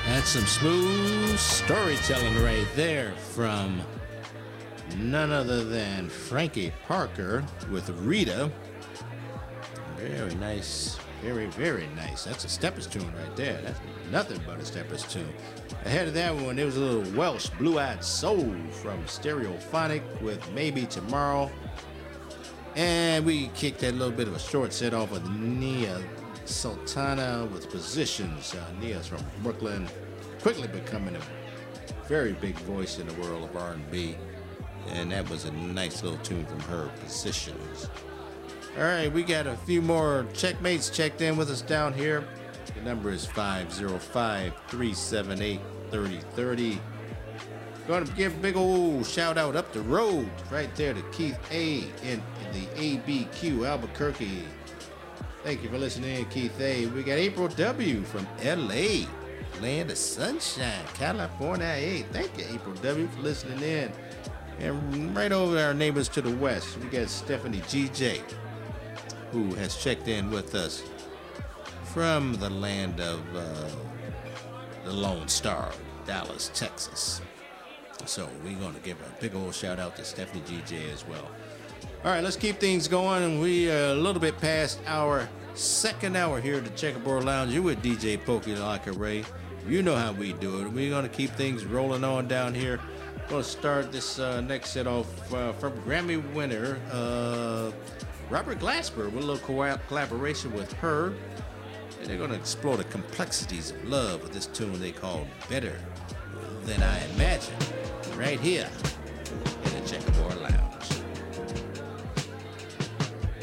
That's some smooth storytelling right there from none other than Frankie Parker with Rita. Very nice. Very, very nice. That's a Steppers tune right there. That's nothing but a Steppers tune. Ahead of that one, there was a little Welsh Blue-Eyed Soul from Stereophonic with Maybe Tomorrow. And we kicked that little bit of a short set off with Nia Sultana with Positions. Nia's from Brooklyn, quickly becoming a very big voice in the world of R&B. And that was a nice little tune from her, Positions. All right, we got a few more checkmates checked in with us down here. The number is 505-378-3030. Going to give a big old shout out up the road right there to Keith A in the ABQ Albuquerque. Thank you for listening in, Keith A. We got April W from LA, land of sunshine, California. Hey, thank you, April W, for listening in. And right over our neighbors to the west, we got Stephanie GJ, who has checked in with us from the land of the Lone Star, Dallas, Texas. So we're going to give a big old shout out to Stephanie GJ as well. All right, let's keep things going. We are a little bit past our second hour here at the Checkerboard Lounge. You're with DJ Pokey LaCarray. You know how we do it. We're going to keep things rolling on down here. We're going to start this next set off from Grammy winner Robert Glasper with a little collaboration with her. And they're going to explore the complexities of love with this tune they call Better Than I Imagined, right here in the Checkerboard Lounge.